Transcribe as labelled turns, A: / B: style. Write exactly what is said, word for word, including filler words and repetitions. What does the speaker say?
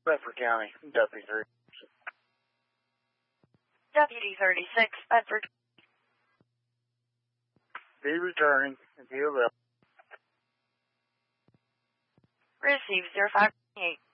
A: Bedford County, Deputy three.
B: Deputy thirty-six, Bedford.
A: Be returning and be available.
B: Receive zero five eight.